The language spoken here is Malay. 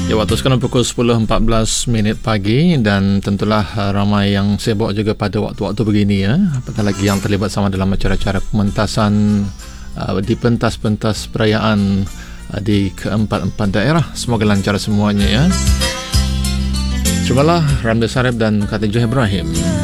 Ya, waktu sekarang pukul 10.14 pagi dan tentulah ramai yang sibuk juga pada waktu-waktu begini ya. Apatah lagi yang terlibat sama dalam acara-acara pementasan di pentas-pentas perayaan di keempat-empat daerah. Semoga lancar semuanya ya. Cobalah Ramli Sarip dan Khatijah Ibrahim.